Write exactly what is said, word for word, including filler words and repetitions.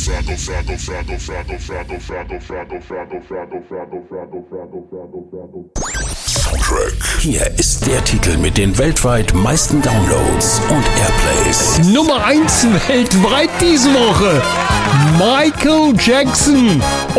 Hier ist der Titel mit den weltweit meisten Downloads und Airplays. Nummer eins weltweit diese Woche. Michael Jackson.